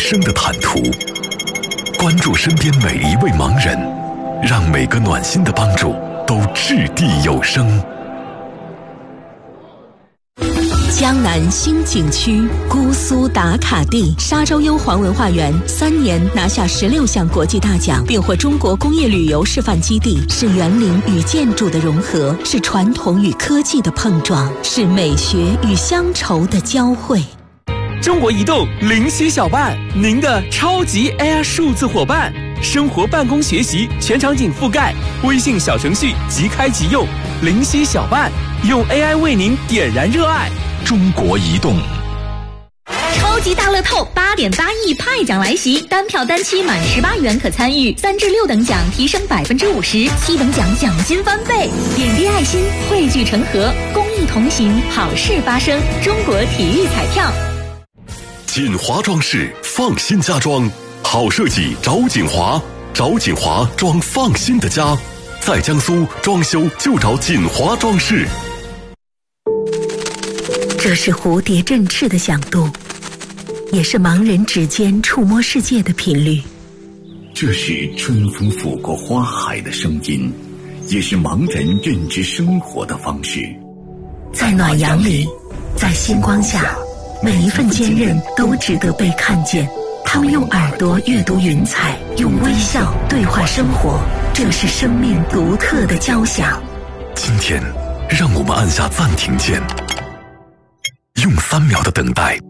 生的坦途。关注身边每一位盲人，让每个暖心的帮助都掷地有声。 江南新景区姑苏打卡地沙洲幽黄文化园3年拿下16项国际大奖，并获中国工业旅游示范基地，是园林与建筑的融合，是传统与科技的碰撞，是美学与乡愁的交汇。 中国移动灵犀小办，您的超级 AI 数字伙伴，生活办公学习全场景覆盖，微信小程序即开即用，灵犀小办，用 AI 为您点燃热爱。 中国移动。 超级大乐透8.8亿派奖来袭，单票单期满18元可参与，3至6等奖提升50%，7等奖奖金翻倍。点滴爱心，汇聚成河，公益同行，好事发生。中国体育彩票。 锦华装饰，放心家装，好设计找锦华，找锦华装放心的家，在江苏装修就找锦华装饰。 这是蝴蝶振翅的响动，也是盲人指尖触摸世界的频率。 这是春风拂过花海的声音，也是盲人认知生活的方式。 在暖阳里，在星光下，每一份坚韧都值得被看见。他们用耳朵阅读云彩，用微笑对话生活，这是生命独特的交响。 今天，让我们按下暂停键，用3秒的等待